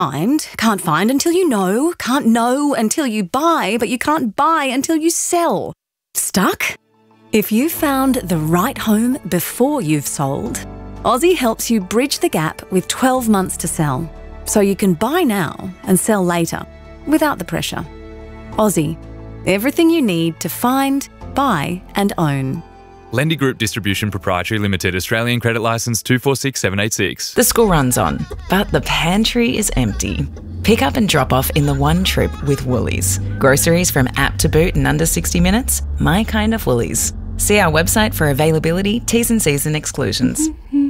Can't find until you know. Can't know until you buy, but you can't buy until you sell. Stuck? If you found the right home before you've sold, Aussie helps you bridge the gap with 12 months to sell, so you can buy now and sell later without the pressure. Aussie, everything you need to find, buy and own. Lendy Group Distribution Proprietary Limited, Australian Credit Licence 246786. The school runs on, but the pantry is empty. Pick up and drop off in the one trip with Woolies. Groceries from app to boot in under 60 minutes? My kind of Woolies. See our website for availability, T's and C's and exclusions.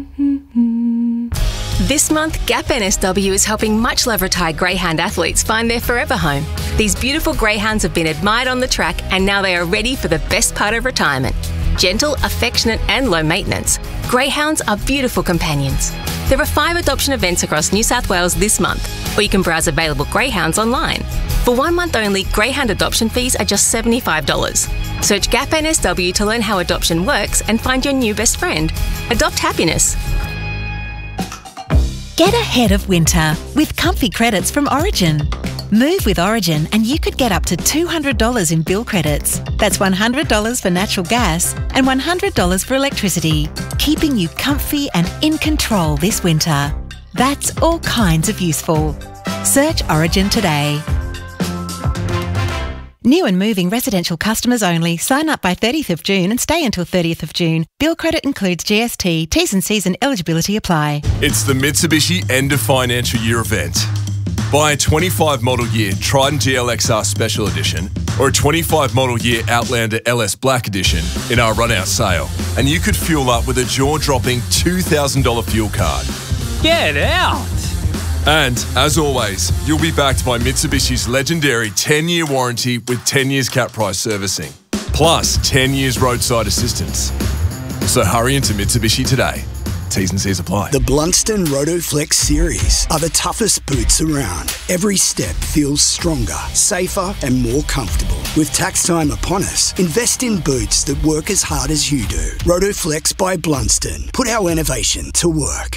This month, Gap NSW is helping much-loved retired greyhound athletes find their forever home. These beautiful greyhounds have been admired on the track and now they are ready for the best part of retirement. Gentle, affectionate and low maintenance, greyhounds are beautiful companions. There are 5 adoption events across New South Wales this month, or you can browse available greyhounds online. For 1 month only, greyhound adoption fees are just $75. Search Gap NSW to learn how adoption works and find your new best friend. Adopt happiness. Get ahead of winter with comfy credits from Origin. Move with Origin and you could get up to $200 in bill credits. That's $100 for natural gas and $100 for electricity, keeping you comfy and in control this winter. That's all kinds of useful. Search Origin today. New and moving residential customers only. Sign up by 30th of June and stay until 30th of June. Bill credit includes GST. T's and C's and eligibility apply. It's the Mitsubishi End of Financial Year event. Buy a 25 model year Trident GLXR Special Edition or a 25 model year Outlander LS Black Edition in our run-out sale, and you could fuel up with a jaw-dropping $2,000 fuel card. Get out! And, as always, you'll be backed by Mitsubishi's legendary 10-year warranty with 10 years cap price servicing, plus 10 years roadside assistance. So hurry into Mitsubishi today. T's and C's apply. The Blunston Rotoflex series are the toughest boots around. Every step feels stronger, safer and more comfortable. With tax time upon us, invest in boots that work as hard as you do. Rotoflex by Blunston. Put our innovation to work.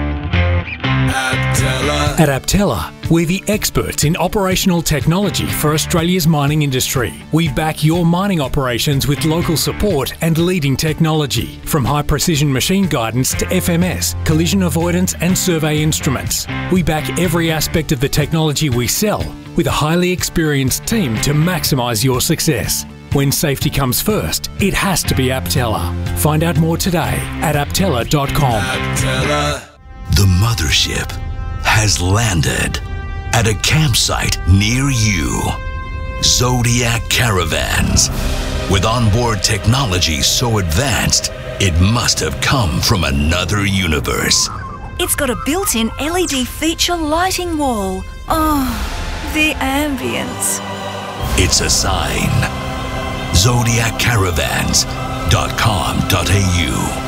At Aptella, we're the experts in operational technology for Australia's mining industry. We back your mining operations with local support and leading technology, from high-precision machine guidance to FMS, collision avoidance and survey instruments. We back every aspect of the technology we sell with a highly experienced team to maximise your success. When safety comes first, it has to be Aptella. Find out more today at aptella.com. Aptella. The mothership has landed at a campsite near you. Zodiac Caravans. With onboard technology so advanced, it must have come from another universe. It's got a built-in LED feature lighting wall. Oh, the ambience. It's a sign. ZodiacCaravans.com.au.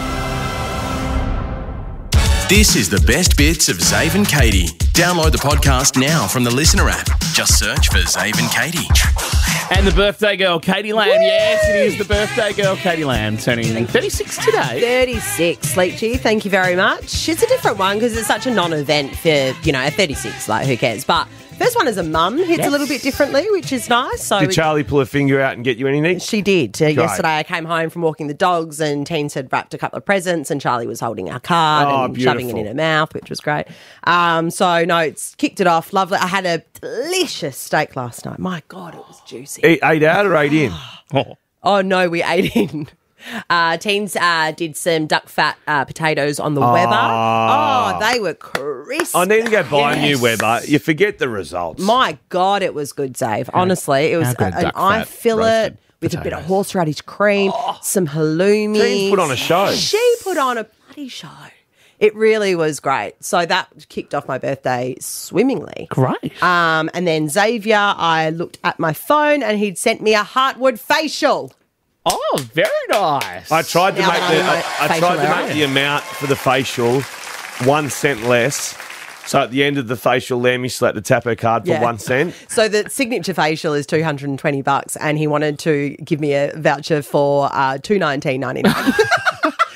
This is the best bits of Zave and Katie. Download the podcast now from the Listener app. Just search for Zave and Katie. And the birthday girl, Katie Lamb. Woo! Yes, it is the birthday girl, Katie Lamb, turning 36 today. 36, Leachy. Thank you very much. It's a different one because it's such a non-event for, a 36. Like, who cares? But first one as a mum hits a little bit differently, which is nice. So did Charlie pull her finger out and get you anything? She did. Yesterday I came home from walking the dogs and Teens had wrapped a couple of presents and Charlie was holding our card and shoving it in her mouth, which was great. It's kicked it off. Lovely. I had a delicious steak last night. My God, it was juicy. Ate out or ate in? Oh, no, we ate in. Teens did some duck fat potatoes on the Weber. Oh, they were crisp. I need to go buy a new Weber. You forget the results. My God, it was good, Dave. Honestly, it was an eye fillet with a bit of horseradish cream, some halloumi. Teens put on a show. She put on a bloody show. It really was great. So that kicked off my birthday swimmingly. Great. And then Xavier, I looked at my phone and he'd sent me a Heartwood facial. Oh, very nice. I tried to make the amount for the facial 1 cent less. So at the end of the facial, Lammy had to tap her card for 1 cent. So the signature facial is $220 and he wanted to give me a voucher for $219.99.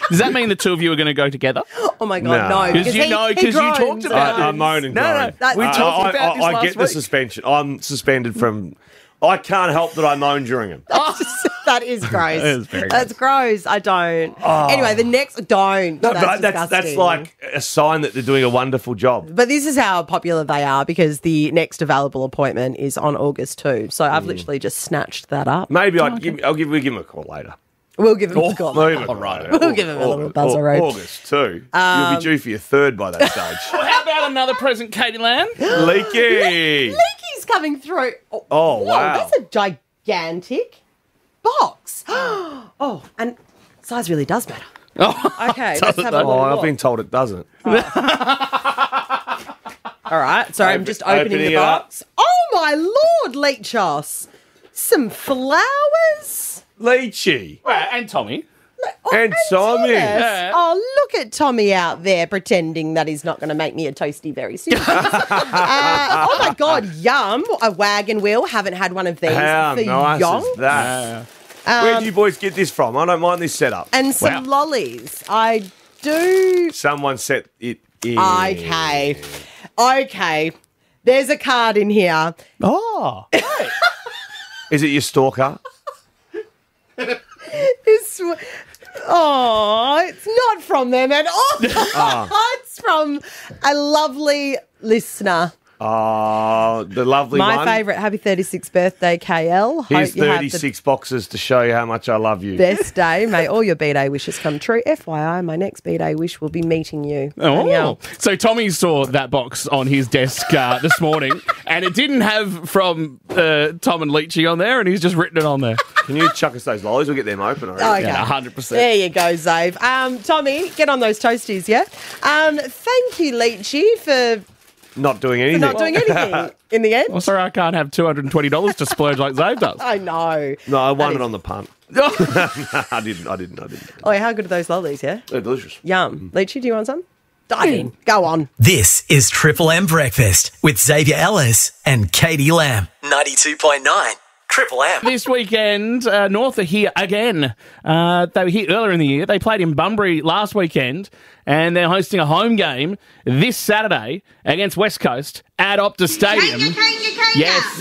Does that mean the two of you are going to go together? Oh my God, no. Because you talked about it. I moan and groan. We talked about this last I get the week. suspension. I'm suspended from... I can't help that I moan during them. That is gross. That is very That's gross. I don't. Oh. Anyway, the next... Don't. No, That's that's disgusting. like a sign that they're doing a wonderful job. But this is how popular they are because the next available appointment is on August 2. So I've literally just snatched that up. Maybe we'll give him a call later. We'll give him a call. We'll give him a little buzzer. August 2. You'll be due for your third by that stage. Well, how about another present, Katie Lamb? Leaky. Leaky's coming through. Oh, wow. That's a gigantic box. Oh, and size really does matter. Oh, okay, let's have a look. I've been told it doesn't. All right, sorry, I'm just opening the box. Oh, my Lord, Leachos. Some flowers. Lychee. Well, and Tommy. And Tommy. Yeah. Oh, look at Tommy out there pretending that he's not going to make me a toasty very soon. Oh, my God, yum. A wagon wheel. Haven't had one of these How for nice yonks. is that? Where do you boys get this from? I don't mind this setup. And some lollies. I do. Someone set it in. Okay. There's a card in here. Oh. Is it your stalker? It's not from them at all. It's from a lovely listener. Oh, the lovely one. My favourite. Happy 36th birthday, KL. Here's Hope you have 36 boxes to show you how much I love you. best day. May all your B-Day wishes come true. FYI, my next B-Day wish will be meeting you. Danielle. So Tommy saw that box on his desk this morning, and it didn't have from Tom and Leachy on there, and he's just written it on there. Can you chuck us those lollies? We'll get them open. I reckon. Okay. Yeah, 100%. There you go, Zave. Tommy, get on those toasties, yeah? Thank you, Leachy, for Not doing anything. in the end. Well, sorry, I can't have $220 to splurge like Zave does. I know. No, I won it on the punt. No, I didn't. Oh, yeah, how good are those lollies, yeah? They're delicious. Yum. Leachy, do you want some? Dive in. Go on. This is Triple M Breakfast with Xavier Ellis and Katie Lamb. 92.9 Triple M. This weekend, North are here again. They were here earlier in the year. They played in Bunbury last weekend, and they're hosting a home game this Saturday against West Coast at Optus Stadium. Yes.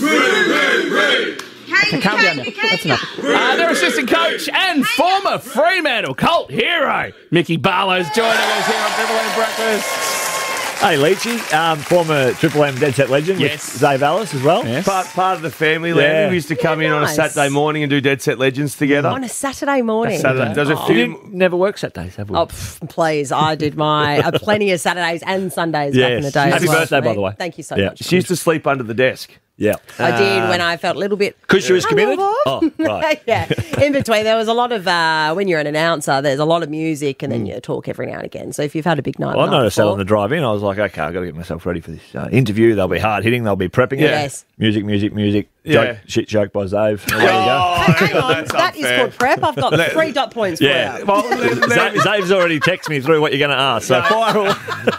Okay, calm down now. That's enough. Their assistant coach and former Fremantle cult hero, Mickey Barlow's joining us here on Triple M Breakfast. Hey, Leachy, former Triple M Dead Set legend with Zave Ellis as well. Yes. Part of the family, Lamb. We used to come in on a nice. Saturday morning and do Dead Set Legends together. On a Saturday morning. Saturday. There's a few... Never work Saturdays, have we? Oh, please. I did my plenty of Saturdays and Sundays back in the day. Happy birthday, by the way. Thank you so Yeah. much. She used to sleep under the desk. Yeah. I did when I felt a little bit... Because she was committed? hungover. Oh, right. Yeah. In between, there was a lot of... when you're an announcer, there's a lot of music and then you talk every now and again. So if you've had a big night... Well, I the night noticed that before- on the drive-in. I was like, okay, I've got to get myself ready for this interview. They'll be hard-hitting. They'll be prepping it. Yes. Music. Yeah. Shit joke by Zave. There you go. Hang on, that is called prep. I've got 3 dot points for Yeah. you. Well, Zave's already texted me through what you're going to ask. So fire away.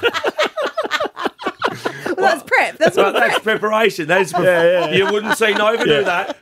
Well, that's prep. That's what that's preparation. That's You wouldn't see Nova do that.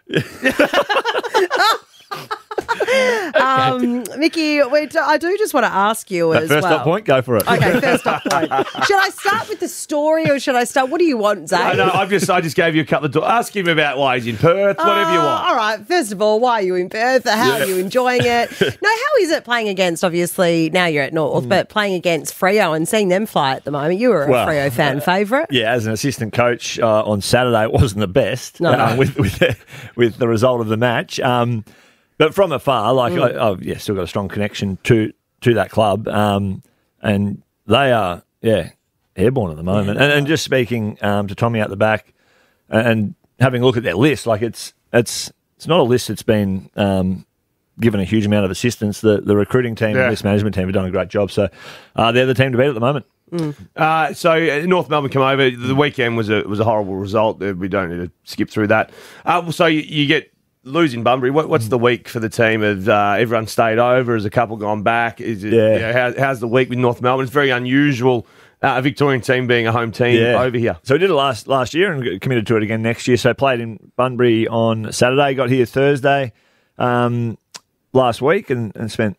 Mickey, I do just want to ask you as First well. up point, go for it. Okay, first up point. Should I start with the story or should I start? What do you want, Zach? I know. I just gave you a couple of... Ask him about why he's in Perth, whatever you want. All right. First of all, why are you in Perth? How are you enjoying it? No, how is it playing against, obviously, now you're at North, but playing against Freo and seeing them fly at the moment? You were a Freo fan favourite. Yeah, as an assistant coach on Saturday, it wasn't the best with the result of the match. But from afar, I've still got a strong connection to that club, and they are airborne at the moment. And just speaking to Tommy out the back, and having a look at their list, it's not a list that's been given a huge amount of assistance. The recruiting team and list management team have done a great job. So they're the team to beat at the moment. So North Melbourne come over. The weekend was a horrible result. We don't need to skip through that. So you get losing Bunbury. What's the week for the team? Have everyone stayed over? Has a couple gone back? Is it, how's the week with North Melbourne? It's very unusual. A Victorian team being a home team over here. So we did it last year and committed to it again next year. So played in Bunbury on Saturday, got here Thursday last week and spent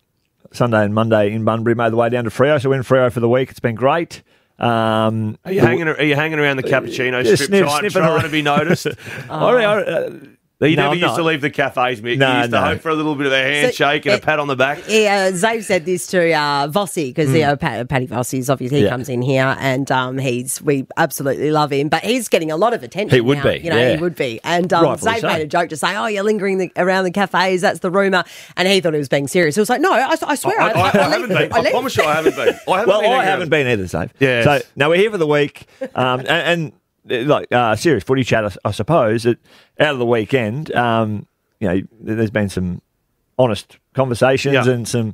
Sunday and Monday in Bunbury, made the way down to Freo. So we're in Freo for the week. It's been great. Are you hanging around the cappuccino strip trying to be noticed? You never used to leave the cafes, Mick. You used to hope for a little bit of a handshake and a pat on the back. Zave said this to Vossi because Paddy Vossi's obviously he comes in here and we absolutely love him, but he's getting a lot of attention. He would be, he would be. And Zave made a joke to say, "Oh, you're lingering around the cafes. That's the rumour." And he thought he was being serious. He was like, "No, I swear, I haven't been. I promise you, I haven't been. I haven't been either, Zave. Yeah. So now we're here for the week, and serious footy chat, I suppose. Out of the weekend, there's been some honest conversations and some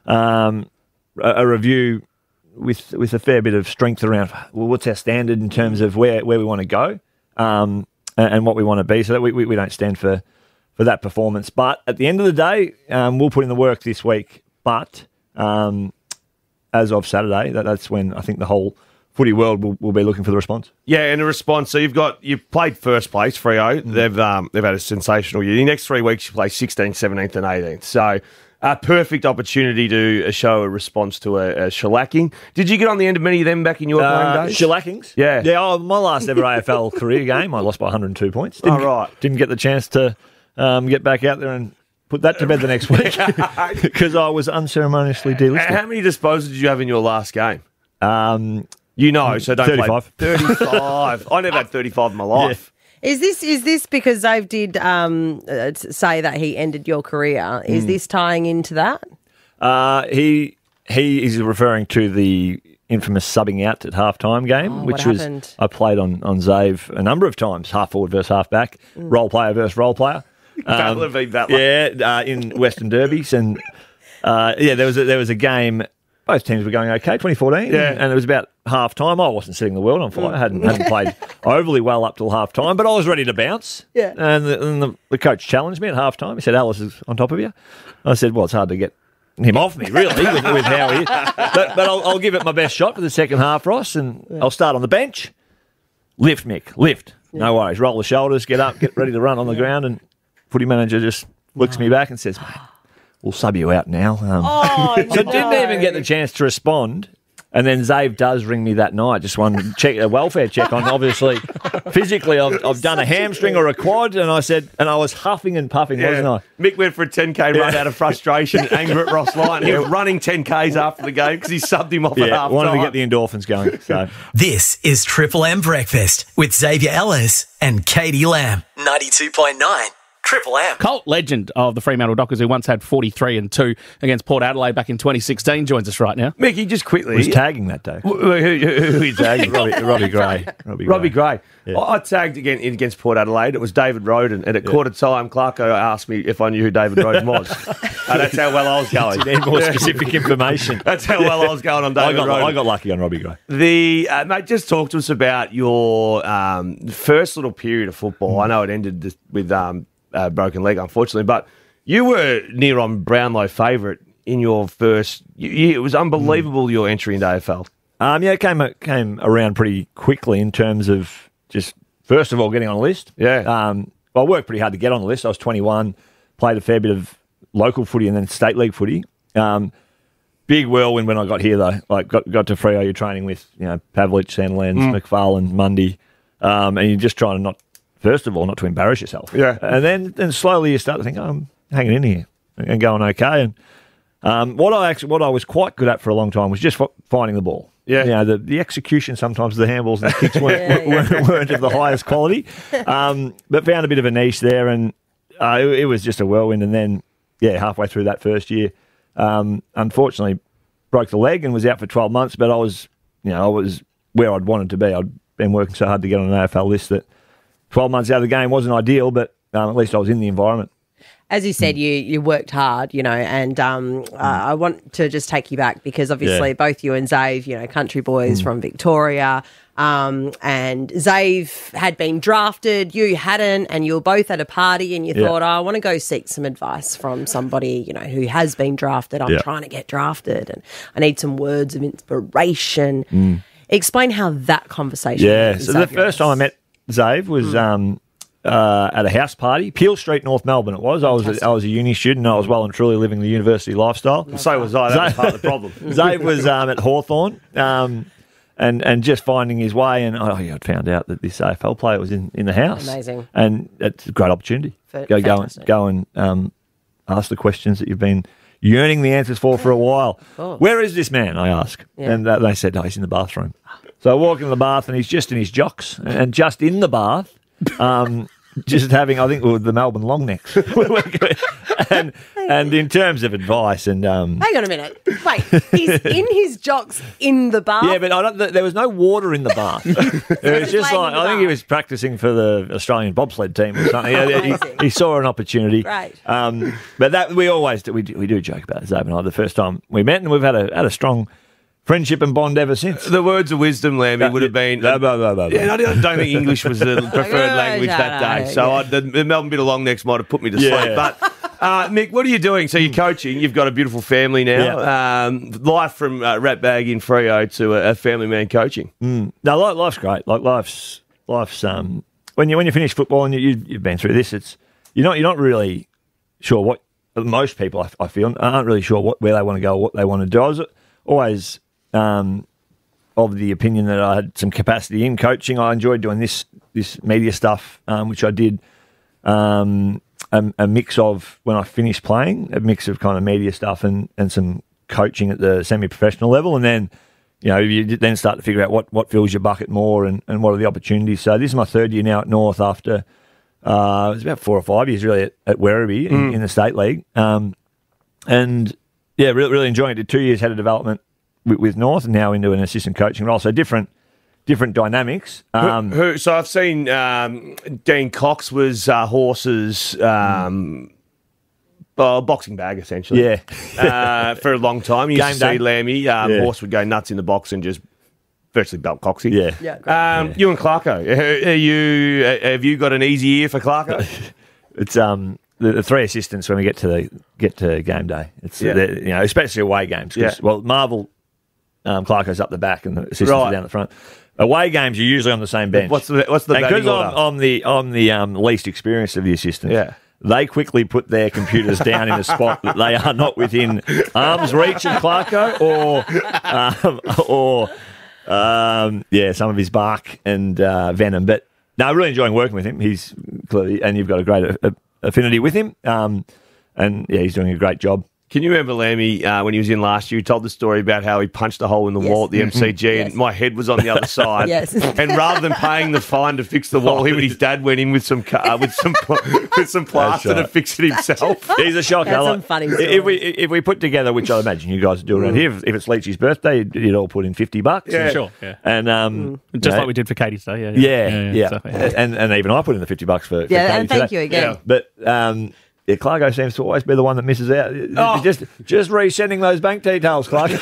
a review with a fair bit of strength around what's our standard in terms of where we want to go and what we want to be, so that we don't stand for that performance. But at the end of the day, we'll put in the work this week. But as of Saturday, that's when I think the whole footy world will be looking for the response. Yeah, and a response. So you've played first place, Freo. They've had a sensational year. The next 3 weeks you play 16th, 17th and 18th. So a perfect opportunity to show a response to a shellacking. Did you get on the end of many of them back in your playing days? Shellackings? Yeah. Yeah, my last ever AFL career game, I lost by 102 points. Didn't get the chance to get back out there and put that to bed the next week because I was unceremoniously delisted. How many disposals did you have in your last game? So don't 35. Play 35. I never had 35 in my life. Yeah. Is this because Zave did say that he ended your career? Is this tying into that? He is referring to the infamous subbing out at halftime game, which was happened? I played on Zave a number of times, half forward versus half back, role player versus role player. In Western Derbies, and there was a game. Both teams were going okay, 2014, and it was about half-time. I wasn't setting the world on fire. I hadn't played overly well up till half-time, but I was ready to bounce. Yeah. And the coach challenged me at half-time. He said, "Alice is on top of you." I said, "Well, it's hard to get him off me, really, with how he is. But I'll give it my best shot for the second half, Ross, and I'll start on the bench. Lift, Mick, lift. No worries. Roll the shoulders, get up, get ready to run on the ground." And footy manager just looks me back and says, "Mate, we'll sub you out now." So didn't even get the chance to respond. And then Zave does ring me that night, just one a welfare check on, obviously, physically I've done a hamstring or a quad, and I said, and I was huffing and puffing, wasn't I? Mick went for a 10K run out of frustration, anger at Ross Lyon. He was running 10Ks after the game because he subbed him off at half time. Wanted to get the endorphins going. So this is Triple M Breakfast with Xavier Ellis and Katie Lamb. 92.9. Triple M. Colt legend of the Fremantle Dockers, who once had 43-2 against Port Adelaide back in 2016, joins us right now. Mickey, just quickly. Who's tagging that day? Who is tagging? Robbie Gray. Robbie Gray. Yeah. I tagged against Port Adelaide. It was David Roden, and at quarter time, Clarko asked me if I knew who David Roden was. That's how well I was going. Need more specific information. That's how well I was going on David Roden. I got lucky on Robbie Gray. Mate, just talk to us about your first little period of football. I know it ended with broken leg, unfortunately, but you were near on Brownlow favourite in your first year. It was unbelievable, your entry into AFL. It came around pretty quickly in terms of just, first of all, getting on a list. Yeah. I worked pretty hard to get on the list. I was 21, played a fair bit of local footy and then state league footy. Big whirlwind when I got here, though. Like got to Freo, you're training with Pavlich, Sandilands, McFarlane, Mundy, and you're just trying to not to embarrass yourself. Yeah. And then slowly you start to think, I'm hanging in here and going okay. And what I was quite good at for a long time was just finding the ball. Yeah. The execution sometimes of the handballs and the kicks weren't of the highest quality. But found a bit of a niche there, and it was just a whirlwind. And then, halfway through that first year, unfortunately broke the leg and was out for 12 months. But I was where I'd wanted to be. I'd been working so hard to get on an AFL list that 12 months out of the game wasn't ideal, but at least I was in the environment. As you said, you worked hard, and I want to just take you back because obviously both you and Zave, country boys from Victoria, and Zave had been drafted, you hadn't, and you were both at a party and you thought, I want to go seek some advice from somebody, who has been drafted. I'm trying to get drafted and I need some words of inspiration. Explain how that conversation went. So the first time I met Zave was at a house party, Peel Street, North Melbourne. It was. I was a uni student. And I was well and truly living the university lifestyle. And so was I. That was part of the problem. Zave was at Hawthorn. And just finding his way, and I found out that this AFL player was in the house. Amazing. And it's a great opportunity. Go and ask the questions that you've been yearning the answers for a while. Where is this man, I ask? Yeah. And they said, no, he's in the bathroom. So I walk into the bath, and he's just in his jocks, and just in the bath, just having, I think, the Melbourne long necks. and in terms of advice and... Hang on a minute. Wait, he's in his jocks in the bath? Yeah, but there was no water in the bath. It was just like, I think he was practicing for the Australian bobsled team or something. He saw an opportunity. Right. But that we do joke about it, Zab and I, the first time we met, and we've had a strong... friendship and bond ever since. The words of wisdom, Lammy, would have been... I don't think English was the preferred language that day. So the Melbourne bit of long necks might have put me to sleep. But, Mick, what are you doing? So you're coaching. You've got a beautiful family now. Yeah. Life from ratbag in Freo to a family man coaching. No, life's great. Like life's when you finish football and you've been through this, you're not really sure what... Most people, I feel, aren't really sure where they want to go or what they want to do. I was always... of the opinion that I had some capacity in coaching. I enjoyed doing this media stuff, which I did a mix of, when I finished playing, a mix of kind of media stuff and some coaching at the semi-professional level. And then, you then start to figure out what fills your bucket more and what are the opportunities. So this is my third year now at North after, it was about 4 or 5 years really at Werribee in the State League. And yeah, really enjoying it. Did 2 years head of development with North, and now into an assistant coaching role. So different dynamics. So I've seen Dean Cox was Horse's boxing bag, essentially. Yeah. For a long time. You used to see Lammy. Horse would go nuts in the box and just virtually belt Coxie. Yeah. You and Clarko, have you got an easy year for Clarko? It's the three assistants when we get to game day. It's especially away games. Well, Marvel. Clarko's up the back and the assistants are down the front. Away games, you're usually on the same bench. What's the batting order? I'm the least experienced of the assistants. Yeah. They quickly put their computers down in a spot that they are not within arm's reach of Clarko or some of his bark and venom. But no, I'm really enjoying working with him. He's clearly, and you've got a great affinity with him. And he's doing a great job. Can you remember, Lammy, when he was in last year, he told the story about how he punched a hole in the wall at the MCG and my head was on the other side. And rather than paying the fine to fix the wall, him and his dad went in with some plaster to fix it himself. He's a shocker. That's some funny stories. If we put together, which I imagine you guys do around here, if it's Leachy's birthday, you'd all put in $50. Yeah, sure. Yeah. And just like we did for Katie's day. Yeah. And even I put in the $50 for Katie and thank today. you again. But Clarko seems to always be the one that misses out. Just resending those bank details, Clarko.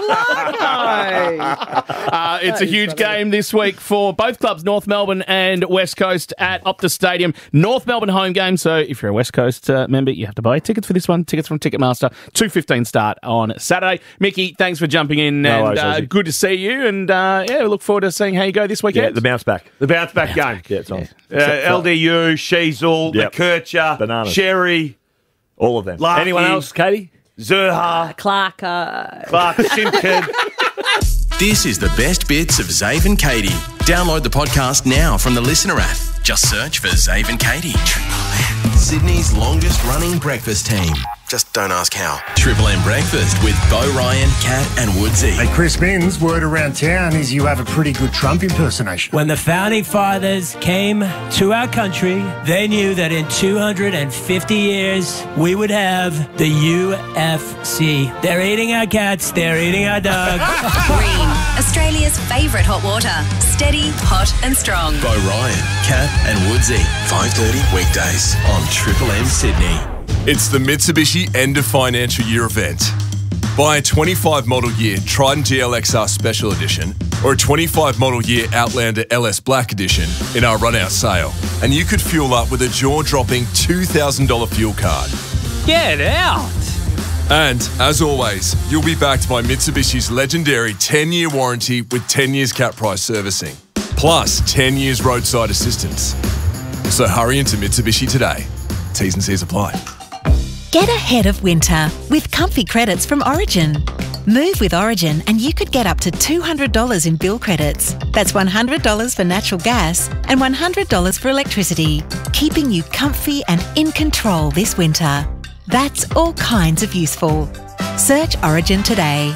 It's a huge game this week for both clubs, North Melbourne and West Coast at Optus Stadium. North Melbourne home game, so if you're a West Coast member, you have to buy tickets for this one. Tickets from Ticketmaster, 2:15 start on Saturday. Mickey, thanks for jumping in, good to see you, and we look forward to seeing how you go this weekend. Yeah, the bounce back. The bounce back game. Yeah, it's on. LDU, Sheasel, McKercher, Bananas. Sherry. All of them. Larky. Anyone else, Katie? Zerha. Clark Simpkin. This is the best bits of Zave and Katie. Download the podcast now from the Listener app. Just search for Zave and Katie. Sydney's longest running breakfast team. Just don't ask how. Triple M Breakfast with Bo Ryan, Kat and Woodsy. Hey, Chris Minns, word around town is you have a pretty good Trump impersonation. When the Founding Fathers came to our country, they knew that in 250 years, we would have the UFC. They're eating our cats, they're eating our dogs. Green, Australia's favourite hot water. Steady, hot and strong. Bo Ryan, Kat and Woodsy. 5:30 weekdays on Triple M Sydney. It's the Mitsubishi End of Financial Year event. Buy a 25 model year Triton GLXR Special Edition or a 25 model year Outlander LS Black Edition in our run-out sale, and you could fuel up with a jaw-dropping $2,000 fuel card. Get out! And, as always, you'll be backed by Mitsubishi's legendary 10-year warranty with 10 years cap price servicing, plus 10 years roadside assistance. So hurry into Mitsubishi today. T's and C's apply. Get ahead of winter with comfy credits from Origin. Move with Origin and you could get up to $200 in bill credits. That's $100 for natural gas and $100 for electricity, keeping you comfy and in control this winter. That's all kinds of useful. Search Origin today.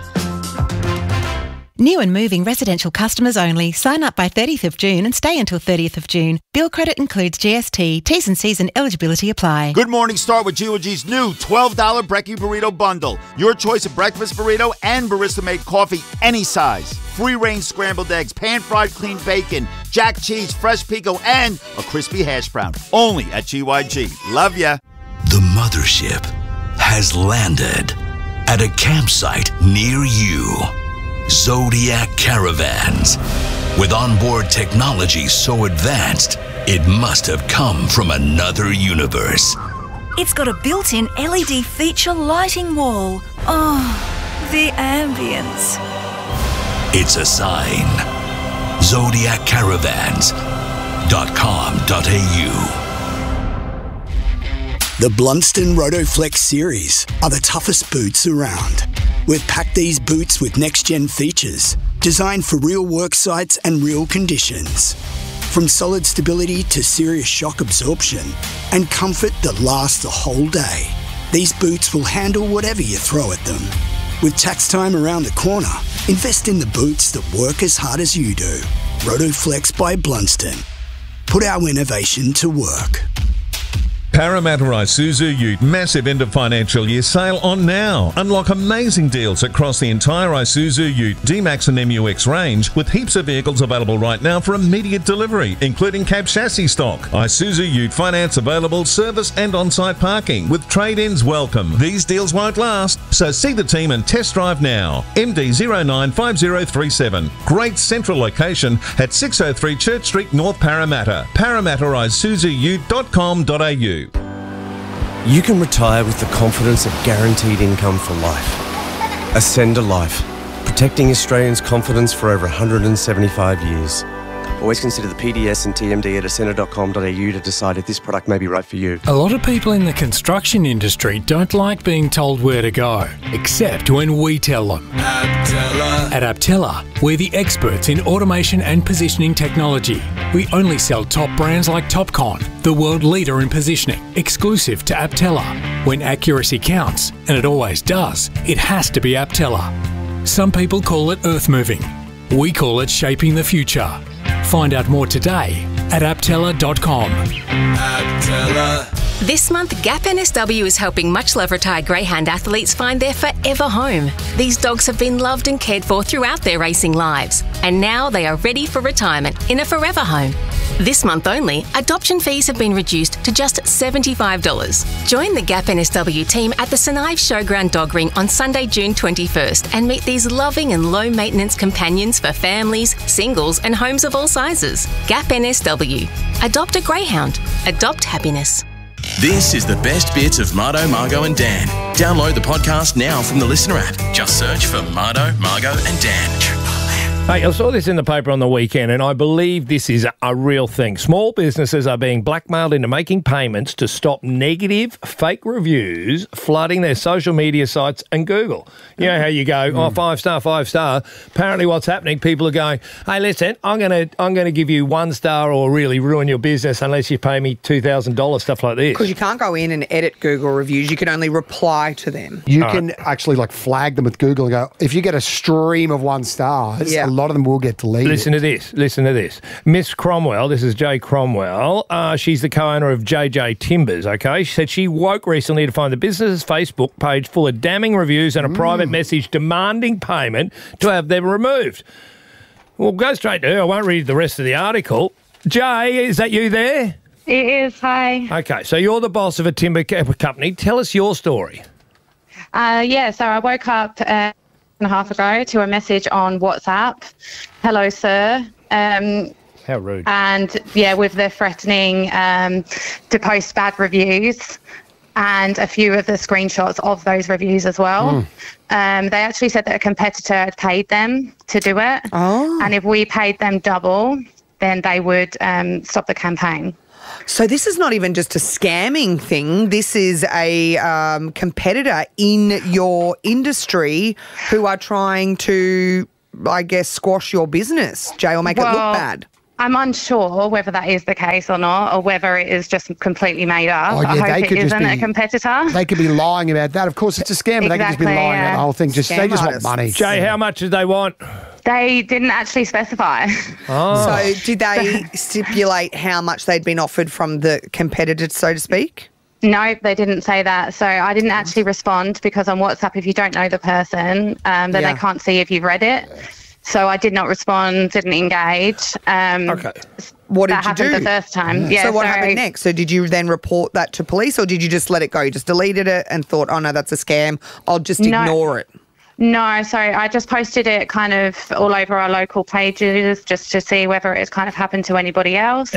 New and moving residential customers only. Sign up by 30th of June and stay until 30th of June. Bill credit includes GST. T's and C's and eligibility apply. Good morning, start with GOG's new $12 Brekkie Burrito Bundle. Your choice of breakfast burrito and barista-made coffee, any size. Free-range scrambled eggs, pan-fried clean bacon, jack cheese, fresh pico, and a crispy hash brown. Only at GYG. Love ya. The mothership has landed at a campsite near you. Zodiac Caravans. With onboard technology so advanced, it must have come from another universe. It's got a built-in LED feature lighting wall. Oh, the ambience. It's a sign. ZodiacCaravans.com.au. The Blunston Rotoflex series are the toughest boots around. We've packed these boots with next-gen features, designed for real work sites and real conditions. From solid stability to serious shock absorption and comfort that lasts the whole day. These boots will handle whatever you throw at them. With tax time around the corner, invest in the boots that work as hard as you do. Rotoflex by Blunston. Put our innovation to work. Parramatta Isuzu Ute massive end of financial year sale on now. Unlock amazing deals across the entire Isuzu Ute, D-Max and MUX range with heaps of vehicles available right now for immediate delivery, including cab chassis stock. Isuzu Ute finance available, service and on-site parking with trade-ins welcome. These deals won't last, so see the team and test drive now. MD095037. Great central location at 603 Church Street, North Parramatta. ParramattaIsuzuUte.com.au. You can retire with the confidence of guaranteed income for life. Ascend a Life, protecting Australians' confidence for over 175 years. Always consider the PDS and TMD at ascender.com.au to decide if this product may be right for you. A lot of people in the construction industry don't like being told where to go, except when we tell them. At Aptella, we're the experts in automation and positioning technology. We only sell top brands like Topcon, the world leader in positioning, exclusive to Aptella. When accuracy counts, and it always does, it has to be Aptella. Some people call it earth moving. We call it shaping the future. Find out more today at aptella.com. Aptella. This month, Gap NSW is helping much-loved retired greyhound athletes find their forever home. These dogs have been loved and cared for throughout their racing lives, and now they are ready for retirement in a forever home. This month only, adoption fees have been reduced to just $75. Join the Gap NSW team at the St Ives Showground Dog Ring on Sunday, June 21st and meet these loving and low-maintenance companions for families, singles and homes of all sizes. Gap NSW. Adopt a greyhound. Adopt happiness. This is the best bits of Mardo, Margot and Dan. Download the podcast now from the Listener app. Just search for Mardo, Margot and Dan. Hey, I saw this in the paper on the weekend, and I believe this is a real thing. Small businesses are being blackmailed into making payments to stop negative, fake reviews flooding their social media sites and Google. You know how you go, oh, 5 star, 5 star. Apparently what's happening, people are going, hey, listen, I'm gonna give you 1 star or really ruin your business unless you pay me $2,000, stuff like this. Because you can't go in and edit Google reviews. You can only reply to them. You can actually flag them with Google and go, if you get a stream of 1 stars, a lot of them will get deleted. Listen to this. Miss Cromwell, this is Jay Cromwell. She's the co-owner of JJ Timbers, okay? She said she woke recently to find the business's Facebook page full of damning reviews and a private message demanding payment to have them removed. We'll go straight to her. I won't read the rest of the article. Jay, is that you there? It is, hi. Okay, so you're the boss of a timber company. Tell us your story. So I woke up and a half ago to a message on WhatsApp. Hello, sir. How rude. And, with the threatening to post bad reviews and a few of the screenshots of those reviews as well. They actually said that a competitor had paid them to do it. Oh. And if we paid them double, then they would stop the campaign. So this is not even just a scamming thing. This is a competitor in your industry who are trying to, I guess, squash your business, Jay, or make it look bad. I'm unsure whether that is the case or not, or whether it is just completely made up. I hope it isn't a competitor. They could be lying about that. Of course, it's a scam, but they could just be lying about the whole thing. They just want money. Jay, how much did they want? They didn't actually specify. Oh. So did they stipulate how much they'd been offered from the competitor, so to speak? No, they didn't say that. So I didn't actually respond because on WhatsApp, if you don't know the person, then they can't see if you've read it. So I did not respond, didn't engage. Okay. What did that you happened do? the first time. Yeah, so what happened next? So did you then report that to police, or did you just let it go? You just deleted it and thought, oh, no, that's a scam. I'll just ignore it. No, so I just posted it kind of all over our local pages just to see whether it's kind of happened to anybody else.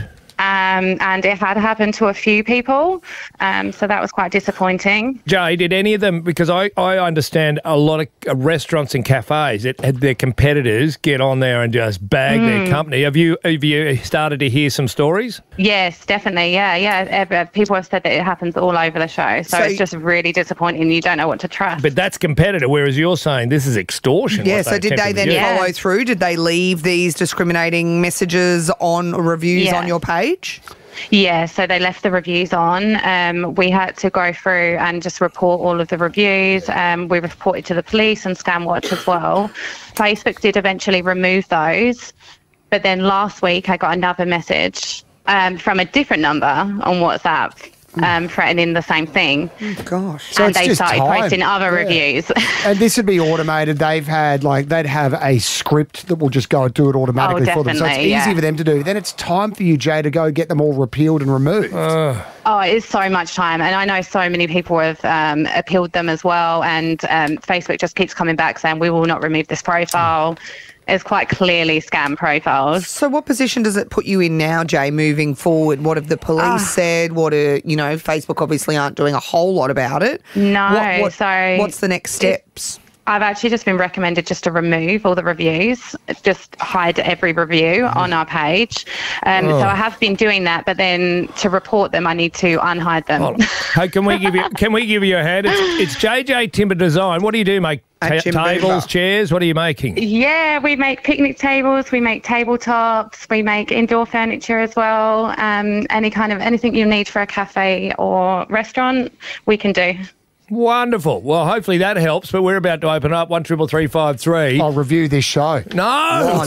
And it had happened to a few people, so that was quite disappointing. Jay, did any of them, because I understand a lot of restaurants and cafes that had their competitors get on there and just bag their company. Have you started to hear some stories? Yes, definitely, yeah. People have said that it happens all over the show, so it's just really disappointing. You don't know what to trust. But that's competitor, whereas you're saying this is extortion. Yeah, so did they then follow through? Did they leave these discriminating messages on reviews on your page? Yeah, so they left the reviews on. We had to go through and just report all of the reviews. We reported to the police and ScamWatch as well. Facebook did eventually remove those. But then last week I got another message from a different number on WhatsApp threatening the same thing. Oh, gosh. So and they just started time. posting other reviews. And this would be automated. They'd have a script that will just go and do it automatically for them. So it's easy for them to do. Then it's time for you, Jay, to go get them all repealed and removed. Oh, it is so much time. And I know so many people have appealed them as well. And Facebook just keeps coming back saying, we will not remove this profile. It's quite clearly scam profiles. So what position does it put you in now, Jay, moving forward? What have the police said? What are, Facebook obviously aren't doing a whole lot about it. No. What's the next steps? I've actually just been recommended just to remove all the reviews, just hide every review on our page. So I have been doing that, but then to report them, I need to unhide them. Hey, can we give you a hand? It's JJ Timber Design. What do you do, mate? Tables, chairs, what are you making? Yeah, we make picnic tables, we make tabletops, we make indoor furniture as well. Anything you need for a cafe or restaurant, we can do. Wonderful. Well, hopefully that helps, but we're about to open up 133353. I'll review this show. No.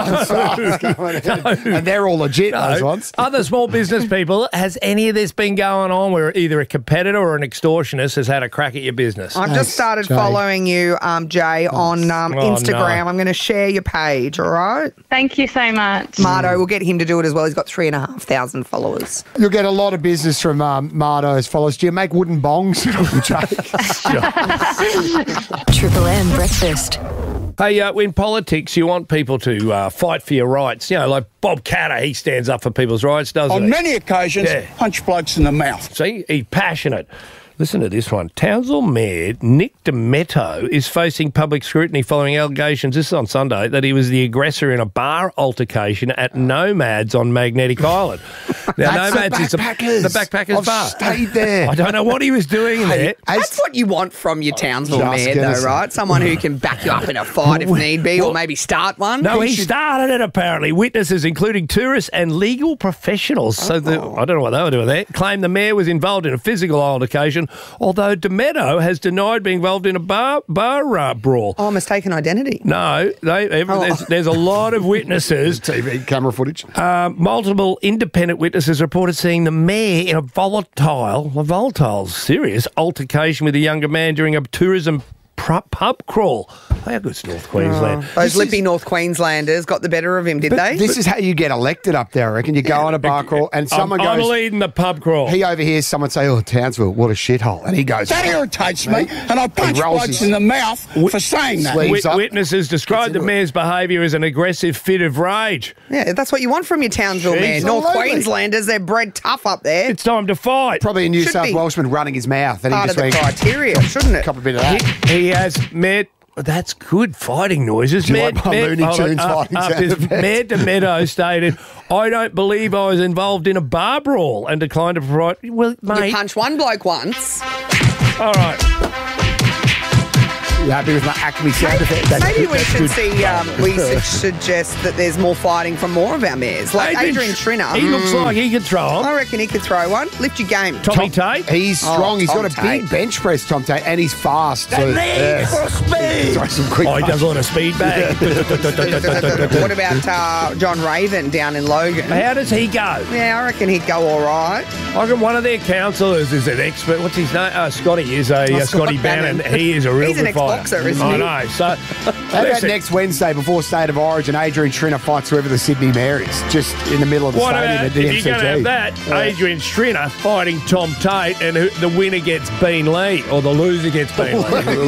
And they're all legit, those ones. Other small business people, has any of this been going on where either a competitor or an extortionist has had a crack at your business? I've just started following you, Jay, on Instagram. No. I'm going to share your page, all right? Thank you so much. Marto, we'll get him to do it as well. He's got 3,500 followers. You'll get a lot of business from Marto's followers. Do you make wooden bongs, Jay? Triple M breakfast. Hey, in politics, you want people to fight for your rights. Like Bob Catter, he stands up for people's rights, doesn't he? On many occasions, punch blokes in the mouth. See, he's passionate. Listen to this one. Townsville Mayor Nick Demetto is facing public scrutiny following allegations, this is on Sunday, that he was the aggressor in a bar altercation at Nomads on Magnetic Island. Now, Nomads is the Backpackers bar. I've stayed there. I don't know what he was doing there. That's what you want from your Townsville Mayor, though, right? Someone who can back you up in a fight if need be, or maybe start one. No, he started it, apparently. Witnesses, including tourists and legal professionals, I don't know what they were doing there, claim the mayor was involved in a physical altercation, although Demetto has denied being involved in a bar brawl. Oh, mistaken identity. No, there's a lot of witnesses. TV camera footage. Multiple independent witnesses reported seeing the mayor in a volatile, serious altercation with a younger man during a tourism pub crawl. How good's North Queensland? Those lippy North Queenslanders got the better of him, did they? This is how you get elected up there, I reckon. You go on a bar crawl and someone goes... I'm leading the pub crawl. He overhears someone say, Townsville, what a shithole. And he goes... That irritates me, and I punch blokes in the mouth for saying that. Witnesses described the mayor's behaviour as an aggressive fit of rage. Yeah, that's what you want from your Townsville mayor. North Queenslanders, they're bred tough up there. It's time to fight. Probably a New South Welshman running his mouth. Part of the criteria, shouldn't it? Cop a bit of that. He has met That's good fighting noises. Do you like my Looney Tunes fighting sound Mayor DeMeadow stated, I don't believe I was involved in a bar brawl and declined to provide... Well, mate... You punched one bloke once. All right. You happy with my Acme sound effect? Maybe we should we should suggest that there's more fighting from more of our mayors. Like Adrian Trinner. He looks like he could throw him. I reckon he could throw one. Lift your game. Tommy Tate? He's strong. He's got a big bench press, Tom Tate, and he's fast. That need for speed. Throw some quick he does a lot of speed bag. What about John Raven down in Logan? How does he go? Yeah, I reckon he'd go all right. I reckon one of their councillors is an expert. What's his name? Scotty is Scotty Bannon. He is a real good fighter. Boxer, isn't I he? know. So, how about next Wednesday before State of Origin, Adrian Trinner fights whoever the Sydney Mayor is, just in the middle of the stadium at the MCG. If you're going to have that, Adrian Trinner fighting Tom Tate, and the winner gets Bean Lee, or the loser gets Bean Lee.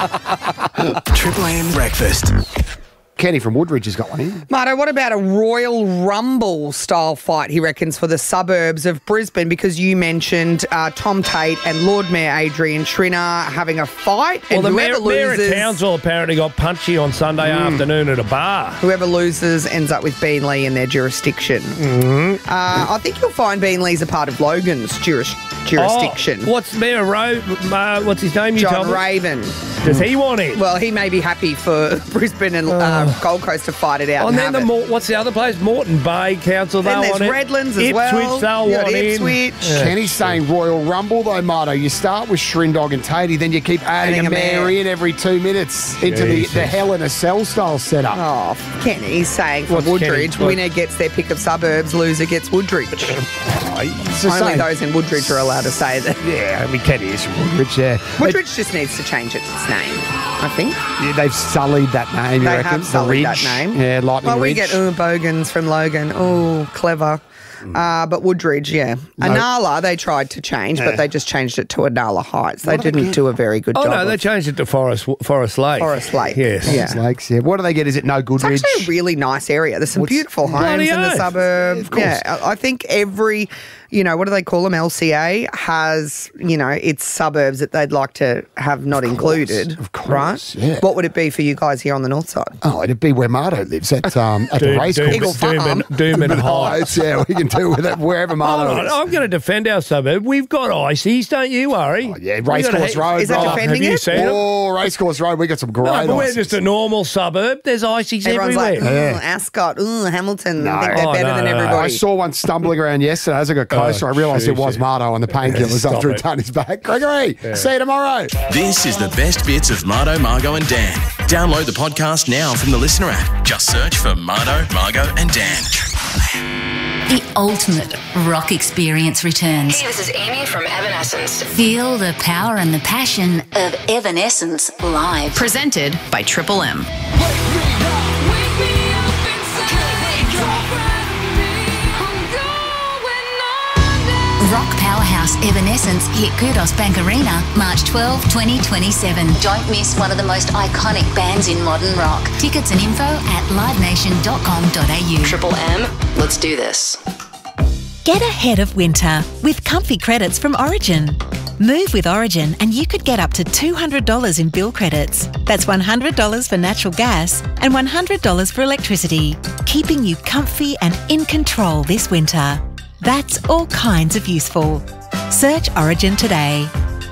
Triple M Breakfast. Kenny from Woodridge has got one in. Marto, what about a Royal Rumble style fight, he reckons, for the suburbs of Brisbane? Because you mentioned Tom Tate and Lord Mayor Adrian Trinner having a fight. Well, and the Mayor of Townsville apparently got punchy on Sunday afternoon at a bar. Whoever loses ends up with Bean Lee in their jurisdiction. Mm-hmm. I think you'll find Bean Lee's a part of Logan's jurisdiction. What's Mayor what's his name? John Raven. Does he want it? Well, he may be happy for Brisbane and Gold Coast to fight it out. And then what's the other place? Moreton Bay Council. Then there's Redlands as well. Ipswich, they'll want Ipswich. in. Kenny's saying Royal Rumble though, Marto. You start with Shrindog and Tatey, then you keep adding a mayor in every 2 minutes into the Hell in a Cell style setup. Oh, Kenny's saying for Woodridge, winner gets their pick of suburbs, loser gets Woodridge. Only those in Woodridge are allowed to say that. Yeah, I mean, Kenny is from Woodridge, yeah. Woodridge just needs to change its name, I think. Yeah, they've sullied that name, you reckon? They have sullied that name. Yeah, Lightning Ridge. We get Bogans from Logan. Oh, clever. But Woodridge, yeah. Anala, they tried to change, but they just changed it to Anala Heights. They didn't do a very good job. Oh, no, they changed it to Forest Lake. Forest Lake. Yes. Forest Lakes, yeah. What do they get? Is it No Goodridge? It's actually a really nice area. There's some beautiful homes in the suburb. Yeah, I think every... what do they call them? LCA has, its suburbs that they'd like to have not included. Of course, right? Yeah. What would it be for you guys here on the north side? Oh, it'd be where Marto lives, at the racecourse. Eagle Farm. Doom and Heights. Yeah, we can do with it wherever Marto is. I'm going to defend our suburb. We've got ices, don't you worry. Oh, yeah, Racecourse Road. Is that defending it? Oh, Racecourse Road, we got some great ices. But we're just a normal suburb. There's ices everywhere. Everyone's like, Ascot, Hamilton. I think they're better than everybody. I saw one stumbling around yesterday. As I got closer, I realised it was Marto on the painkillers after he'd done his back. Gregory, see you tomorrow. This is the best bits of Marto, Margo and Dan. Download the podcast now from the Listener app. Just search for Marto, Margo and Dan. The ultimate rock experience returns. Hey, this is Amy from Evanescence. Feel the power and the passion of Evanescence live. Presented by Triple M. Rock powerhouse Evanescence hit Kudos Bank Arena March 12, 2027. Don't miss one of the most iconic bands in modern rock. Tickets and info at livenation.com.au. Triple M, let's do this. Get ahead of winter with comfy credits from Origin. Move with Origin and you could get up to $200 in bill credits. That's $100 for natural gas and $100 for electricity, keeping you comfy and in control this winter. That's all kinds of useful. Search Origin today.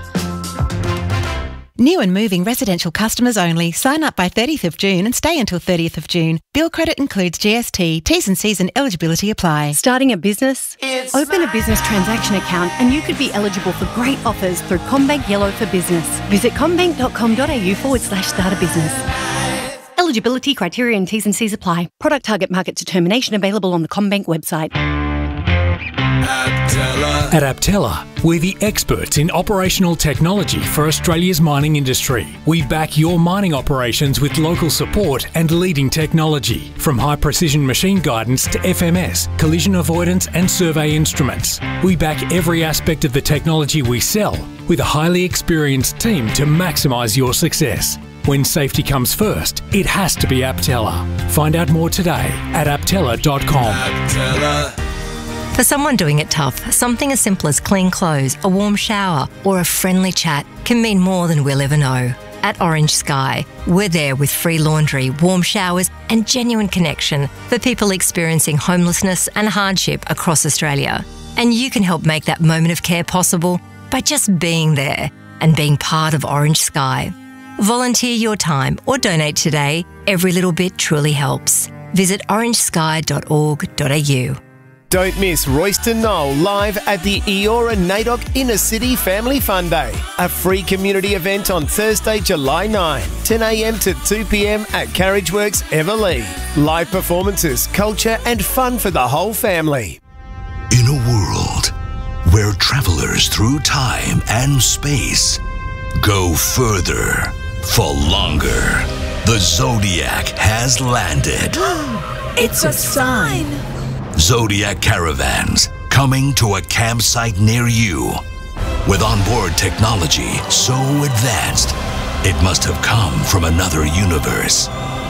New and moving residential customers only. Sign up by 30th of June and stay until 30th of June. Bill credit includes GST. T's and C's and eligibility apply. Starting a business? Open a business transaction account and you could be eligible for great offers through CommBank Yellow for Business. Visit commbank.com.au/start a business. Eligibility criteria and T's and C's apply. Product target market determination available on the CommBank website. At Aptella, we're the experts in operational technology for Australia's mining industry. We back your mining operations with local support and leading technology, from high-precision machine guidance to FMS, collision avoidance and survey instruments. We back every aspect of the technology we sell with a highly experienced team to maximise your success. When safety comes first, it has to be Aptella. Find out more today at aptella.com. Aptella. For someone doing it tough, something as simple as clean clothes, a warm shower, or a friendly chat can mean more than we'll ever know. at Orange Sky. We're there with free laundry, warm showers and genuine connection for people experiencing homelessness and hardship across Australia. And you can help make that moment of care possible by just being there and being part of Orange Sky. Volunteer your time or donate today. Every little bit truly helps. Visit orangesky.org.au. Don't miss Royston Knoll live at the Eora NAIDOC Inner City Family Fun Day, a free community event on Thursday, July 9, 10 a.m. to 2 p.m. at Carriageworks Everleigh. Live performances, culture and fun for the whole family. In a world where travelers through time and space go further for longer, the Zodiac has landed. It's a sign. Zodiac Caravans, coming to a campsite near you. With onboard technology so advanced, it must have come from another universe.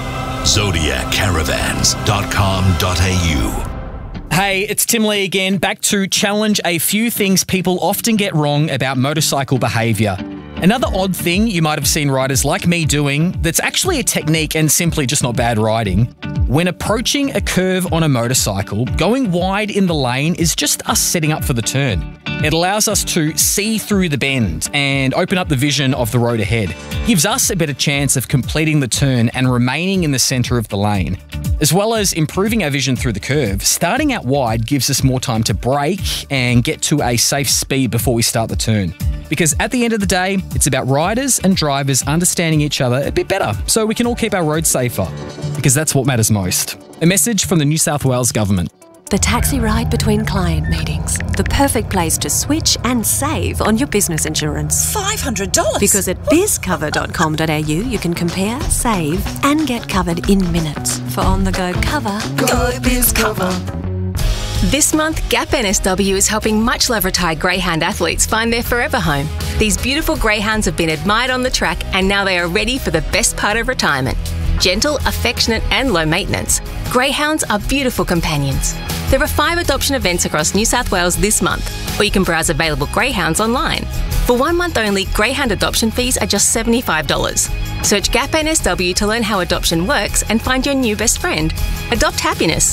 ZodiacCaravans.com.au. Hey, it's Tim Lee again, back to challenge a few things people often get wrong about motorcycle behaviour. Another odd thing you might have seen riders like me doing that's actually a technique and simply just not bad riding. When approaching a curve on a motorcycle, going wide in the lane is just us setting up for the turn. It allows us to see through the bend and open up the vision of the road ahead. Gives us a better chance of completing the turn and remaining in the centre of the lane. As well as improving our vision through the curve, starting out wide gives us more time to brake and get to a safe speed before we start the turn. Because at the end of the day, it's about riders and drivers understanding each other a bit better so we can all keep our roads safer. Because that's what matters most. A message from the New South Wales Government. The taxi ride between client meetings. The perfect place to switch and save on your business insurance. $500? Because at bizcover.com.au you can compare, save and get covered in minutes. For on-the-go cover, go BizCover. This month, Gap NSW is helping much-loved retired greyhound athletes find their forever home. These beautiful greyhounds have been admired on the track and now they are ready for the best part of retirement. Gentle, affectionate and low maintenance, greyhounds are beautiful companions. There are 5 adoption events across New South Wales this month, or you can browse available greyhounds online. For 1 month only, greyhound adoption fees are just $75. Search Gap NSW to learn how adoption works and find your new best friend. Adopt happiness.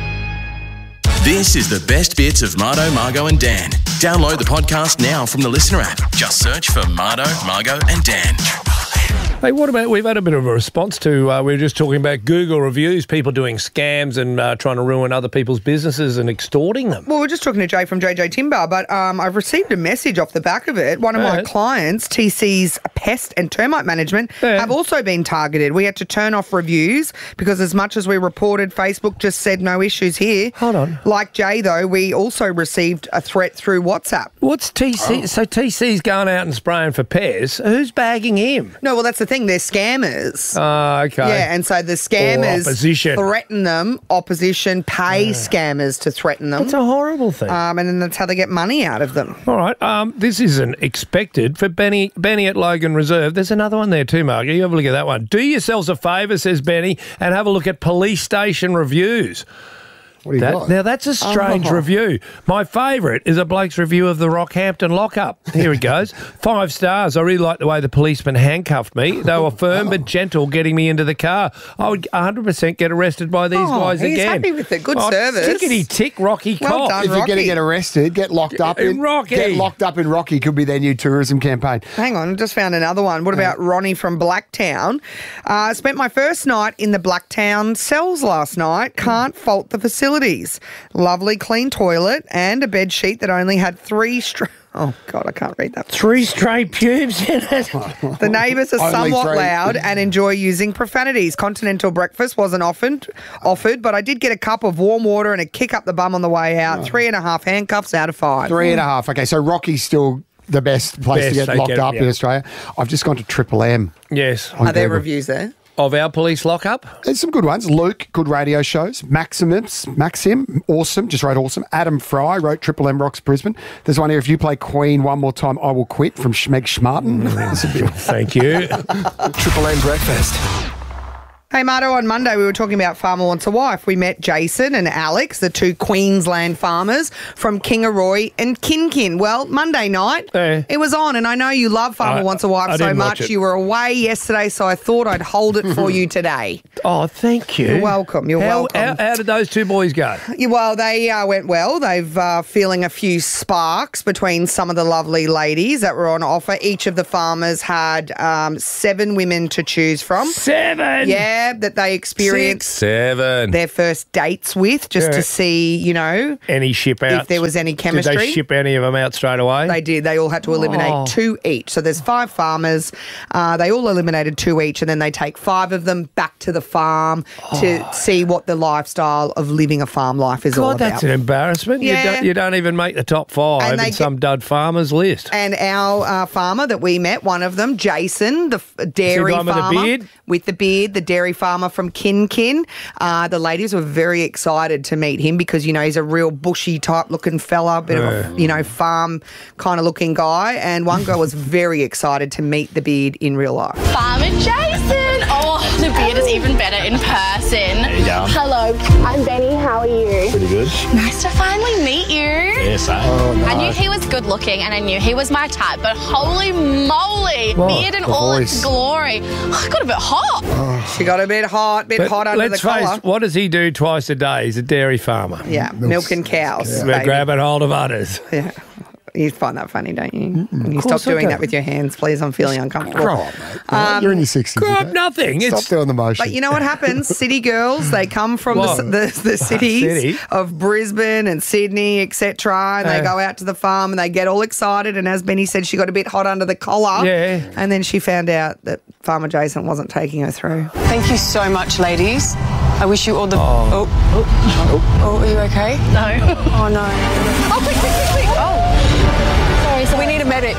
This is the best bits of Mardo, Margo and Dan. Download the podcast now from the Listener app. Just search for Mardo, Margo and Dan. Hey, what about, we've had a bit of a response to, we were just talking about Google reviews, people doing scams and trying to ruin other people's businesses and extorting them. Well, we're just talking to Jay from JJ Timber, but I've received a message off the back of it. One of my clients, TC's Pest and Termite Management, have also been targeted. We had to turn off reviews because as much as we reported, Facebook just said no issues here. Hold on. Like Jay, though, we also received a threat through WhatsApp. What's TC? So TC's going out and spraying for pears. Who's bagging him? No, well, that's the thing. They're scammers. Oh, okay. Yeah, and so the scammers threaten them. Opposition pay scammers to threaten them. That's a horrible thing. And then that's how they get money out of them. All right. This isn't expected for Benny at Logan Reserve. There's another one there too, Mark. You have a look at that one. Do yourselves a favour, says Benny, and have a look at police station reviews. What do you got? Now, that's a strange review. My favourite is a bloke's review of the Rockhampton lockup. Here it goes. 5 stars. I really like the way the policeman handcuffed me. They were firm but gentle getting me into the car. I would 100% get arrested by these guys again. He's happy with it. Good service. Tickety-tick, Rocky Well cop. done, If you're going to get arrested, get locked up in Rocky. Get locked up in Rocky could be their new tourism campaign. Hang on, I just found another one. What about Ronnie from Blacktown? Spent my first night in the Blacktown cells last night. Can't fault the facilities. Lovely clean toilet and a bed sheet that only had 3 Oh, God, I can't read that. 3 straight pubes in it. The neighbours are Only somewhat 3. loud and enjoy using profanities. Continental breakfast wasn't offered, but I did get a cup of warm water and a kick up the bum on the way out. 3.5 handcuffs out of 5. 3.5. Okay, so Rocky's still the best place to get locked up in Australia. I've just gone to Triple M. Yes. Are there reviews there? Of our police lockup? There's some good ones. Luke, good radio shows. Maxim, awesome, just wrote awesome. Adam Fry wrote Triple M Rocks Brisbane. There's one here, if you play Queen one more time, I will quit, from Schmeg Schmartin. Thank you. Triple M Breakfast. Hey, Marto, on Monday we were talking about Farmer Wants a Wife. We met Jason and Alex, the two Queensland farmers from Kingaroy and Kin. Well, Monday night, it was on, and I know you love Farmer Wants a Wife so much. You were away yesterday, so I thought I'd hold it for you today. Oh, thank you. You're welcome. You're welcome. How did those two boys go? Yeah, well, they went well. They've feeling a few sparks between some of the lovely ladies that were on offer. Each of the farmers had 7 women to choose from. 7? Yeah. That they experienced 7 their first dates with, just to see, you know, any ship out. If there was any chemistry. Did they ship any of them out straight away? They did. They all had to eliminate 2 each. So there's 5 farmers. They all eliminated 2 each, and then they take 5 of them back to the farm to see what the lifestyle of living a farm life is all about. That's an embarrassment. Yeah. You don't even make the top 5 in some dud farmer's list. And our farmer that we met, one of them, Jason, the dairy farmer with the beard, the dairy farmer from Kin. The ladies were very excited to meet him because, you know, he's a real bushy type looking fella, bit of a, you know, farm kind of looking guy. And one girl was very excited to meet the beard in real life. Farmer Jason! Oh, the beard is even better in person. There you go. Hello, I'm Benny. How are you? Pretty good. Nice to finally meet you. Yes, I knew he was good looking and I knew he was my type, but holy moly, beard in all its glory. I got a bit hot. She got a bit hot under the collar. Let's face, what does he do twice a day? He's a dairy farmer. Yeah, milking cows. Yeah. Grabbing hold of udders. Yeah. You find that funny, don't you? You stop doing that with your hands, please. I'm feeling uncomfortable. Grow up, mate. You're in your 60s. Grow up nothing. Stop doing the motion. But you know what happens? City girls, they come from the cities of Brisbane and Sydney, etc., and they go out to the farm and they get all excited. And as Benny said, she got a bit hot under the collar. Yeah. And then she found out that Farmer Jason wasn't taking her through. Thank you so much, ladies. I wish you all the... Oh, are you okay? No. Oh, no. Oh, quick. Oh. So we need a medic.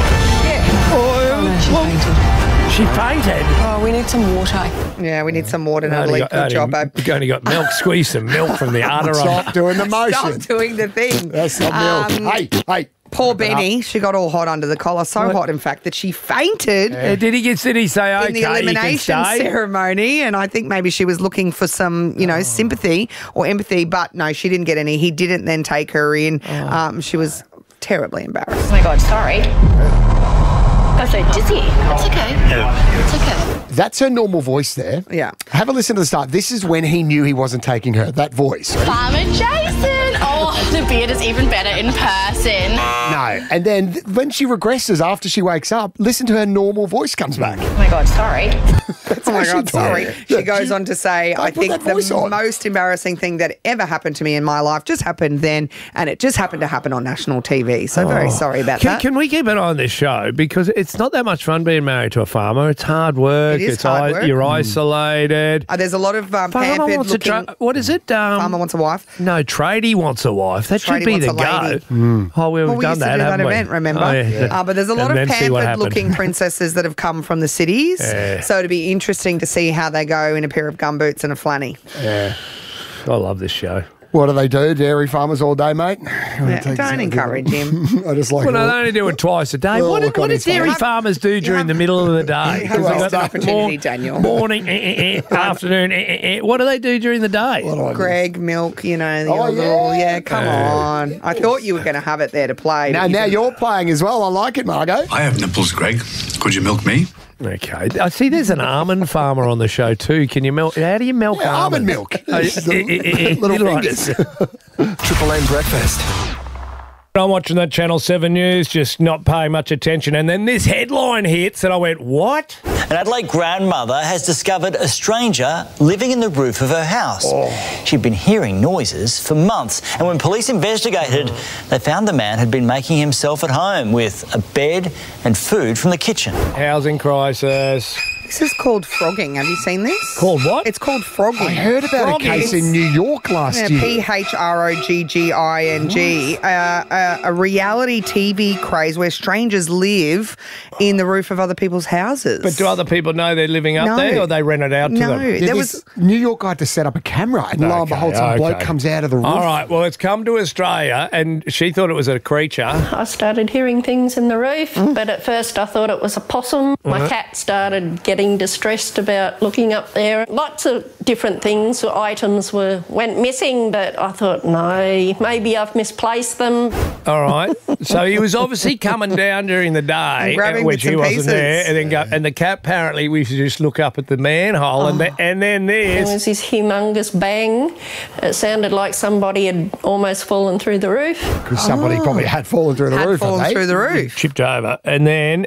She fainted. Oh, we need some water. Yeah, we need some water, Natalie. Good job, babe. You've only got milk. Squeeze some milk from the udder. Stop doing the motion. Stop doing the thing. That's not milk. Hey. Poor Benny, she got all hot under the collar, so hot, in fact, that she fainted. Did he say, okay, in the elimination ceremony, and I think maybe she was looking for some, you know, sympathy or empathy, but no, she didn't get any. He didn't then take her in. She was terribly embarrassed. Oh my God, sorry. I'm so dizzy. It's okay. It's okay. That's her normal voice there. Yeah. Have a listen to the start. This is when he knew he wasn't taking her, that voice. Right? Farmer Jason! Oh, the beard is even better in person. No. And then when she regresses after she wakes up, listen to her normal voice comes back. Oh my God, sorry. Oh my God, sorry. She goes on to say, I think the most embarrassing thing that ever happened to me in my life just happened then, and it just happened to happen on national TV. So very sorry about that. Can we keep it on this show? Because it's not that much fun being married to a farmer. It's hard work. It is hard work. You're isolated. There's a lot of pampered looking... What is it? Farmer Wants a Wife. No, Tradie Wants a Wife. That should be the go. Oh, we've done that, haven't we? Event, remember? Oh, yeah. But there's a lot of pampered looking princesses that have come from the cities. Yeah. So it'd be interesting to see how they go in a pair of gumboots and a flanny. Yeah. I love this show. What do they do? Dairy farmers all day, mate? Don't encourage him. I just like. Well, no, they only do it twice a day. What do dairy farmers do during the middle of the day? Have an opportunity, Daniel. Morning, afternoon. What do they do during the day? Greg, milk, you know. Come on. I thought you were going to have it there to play. Now you're playing as well. I like it, Margot. I have nipples, Greg. Could you milk me? Okay. I see there's an almond farmer on the show too. Can you milk? How do you milk almond milk? Little fingers. Triple M breakfast. I'm watching that Channel 7 News, just not paying much attention, and then this headline hits, and I went, what? An Adelaide grandmother has discovered a stranger living in the roof of her house. She'd been hearing noises for months, and when police investigated, they found the man had been making himself at home with a bed and food from the kitchen. Housing crisis. This is called frogging. Have you seen this? Called what? It's called frogging. I heard about a case in New York last year. PHROGGING. A reality TV craze where strangers live in the roof of other people's houses. But do other people know they're living up there, or they rent it out to them? No, there was New York guy had to set up a camera, and lo and behold, some bloke comes out of the roof. All right, well, it's come to Australia, and she thought it was a creature. I started hearing things in the roof, but at first I thought it was a possum. My cat started getting getting distressed about looking up there. Lots of different things, items went missing, but I thought, no, maybe I've misplaced them. All right. So he was obviously coming down during the day, when she wasn't there, and then and the cat, apparently we should just look up at the manhole, and then this. There was this humongous bang. It sounded like somebody had almost fallen through the roof. Because somebody probably had fallen through the roof. Chipped over. And then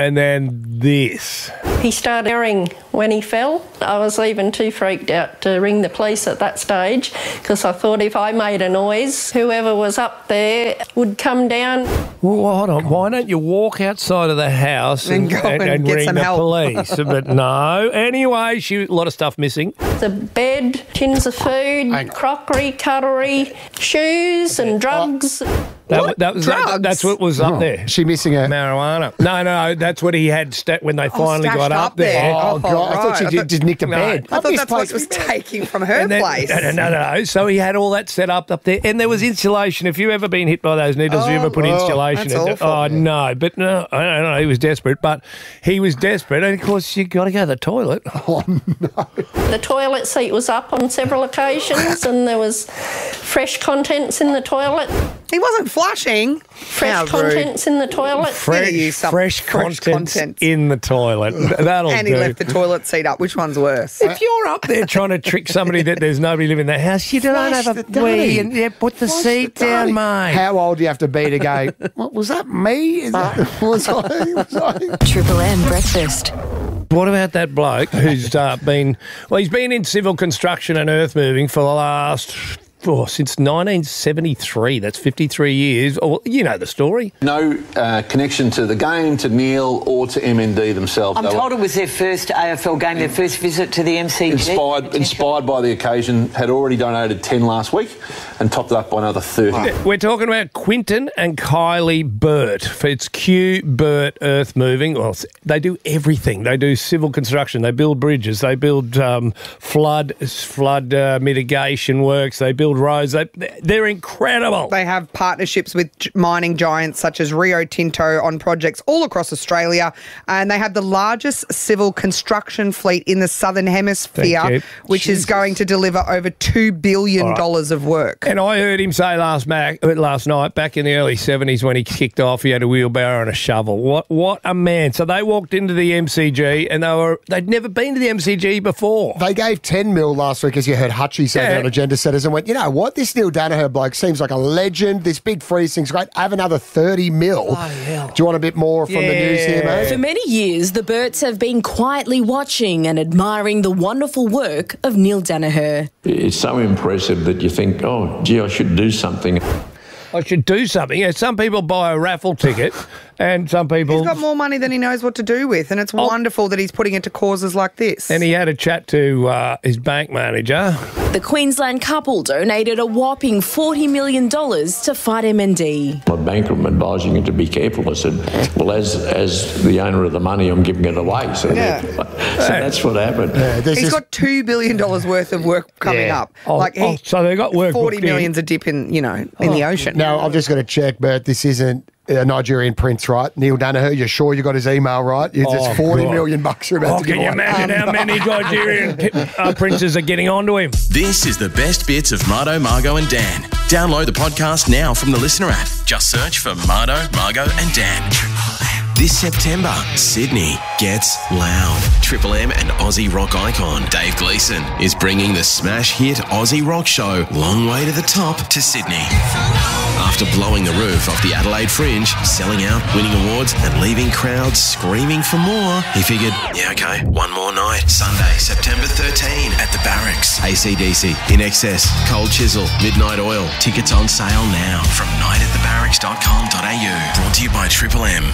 this. He started hearing when he fell. I was even too freaked out to ring the police at that stage because I thought if I made a noise, whoever was up there would come down. Well, hold on. Why don't you walk outside of the house and ring the police? But no. Anyway, a lot of stuff missing. The bed, tins of food, crockery, cutlery, shoes and drugs. That's what was up there. Is she missing a marijuana? No, that's what he had when they finally got up there. Oh, God. I thought she just nicked a bed. I thought that's what was taking from her place. No. So he had all that set up there. And there was insulation. If you've ever been hit by those needles, you ever put insulation in it? Oh, no. But no, I don't know. He was desperate. But he was desperate. And, of course, you got to go to the toilet. Oh, no. The toilet seat was up on several occasions and there was fresh contents in the toilet. He wasn't flushing. Fresh contents in the toilet. Fresh contents in the toilet. That'll and he left the toilet seat up. Which one's worse? If you're up there trying to trick somebody that there's nobody living in the house, you don't have a wee and put the seat down, mate. How old do you have to be to go, what, was that me? Was I? Triple M Breakfast. What about that bloke who's he's been in civil construction and earth moving for the last... since 1973. That's 53 years. Oh, you know the story. No connection to the game, to Neil or to MND themselves. I'm told it was their first AFL game, their first visit to the MCG. Inspired by the occasion, had already donated 10 last week and topped it up by another 30. We're talking about Quinton and Kylie Burt. It's Q Burt Earth Moving. Well, they do everything. They do civil construction. They build bridges. They build flood mitigation works. They build roads. They're incredible. They have partnerships with mining giants such as Rio Tinto on projects all across Australia, and they have the largest civil construction fleet in the Southern Hemisphere, which is going to deliver over $2 billion of work. And I heard him say last night, back in the early 70s when he kicked off, he had a wheelbarrow and a shovel. What a man. So they walked into the MCG and they'd never been to the MCG before. They gave 10 mil last week, as you heard Hutchie say on Agenda Setters, and went, you know what, this Neil Danaher bloke seems like a legend. This big freeze thing's great. I have another 30 mil. Do you want a bit more from the news here, mate? For many years, the Burts have been quietly watching and admiring the wonderful work of Neil Danaher. It's so impressive that you think, oh, gee, I should do something. Yeah, some people buy a raffle ticket and some people... He's got more money than he knows what to do with, and it's wonderful that he's putting it to causes like this. And he had a chat to his bank manager. The Queensland couple donated a whopping $40 million to fight MND. My banker, I'm advising him to be careful. I said, well, as the owner of the money, I'm giving it away. So that's what happened. He's got $2 billion worth of work coming up. So they got work. 40 million's a dip in, in the ocean. Now, I've just got to check, Bert, this isn't a Nigerian prince, right? Neil Danaher, you're sure you got his email right? It's 40 million bucks you're about to give away. Can you imagine how many Nigerian princes are getting onto him? This is the best bits of Mardo, Margo and Dan. Download the podcast now from the Listener app. Just search for Mardo, Margo and Dan. This September, Sydney gets loud. Triple M and Aussie rock icon Dave Gleeson is bringing the smash hit Aussie rock show Long Way to the Top to Sydney. After blowing the roof off the Adelaide Fringe, selling out, winning awards and leaving crowds screaming for more, he figured, one more night. Sunday, September 13 at the Barracks. AC/DC, In Excess, Cold Chisel, Midnight Oil. Tickets on sale now from nightatthebarracks.com.au. Brought to you by Triple M.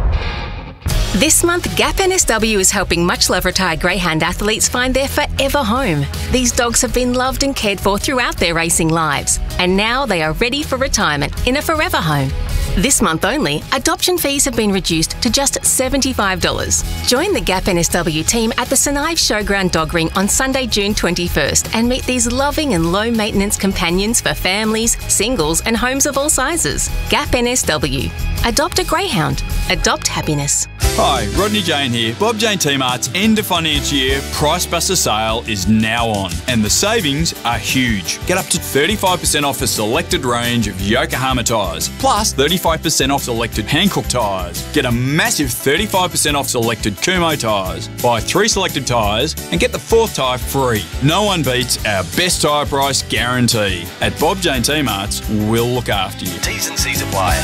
This month, Gap NSW is helping much-loved retired greyhound athletes find their forever home. These dogs have been loved and cared for throughout their racing lives, and now they are ready for retirement in a forever home. This month only, adoption fees have been reduced to just $75. Join the Gap NSW team at the St Ives Showground Dog Ring on Sunday, June 21st and meet these loving and low-maintenance companions for families, singles and homes of all sizes. Gap NSW. Adopt a greyhound. Adopt happiness. Hi, Rodney Jane here. Bob Jane T-Mart's end of financial year Price Buster sale is now on, and the savings are huge. Get up to 35% off a selected range of Yokohama tyres, plus 35% off selected Hankook tyres. Get a massive 35% off selected Kumho tyres. Buy 3 selected tyres and get the 4th tyre free. No one beats our best tyre price guarantee. At Bob Jane T-Mart's, we'll look after you. T's and C's apply.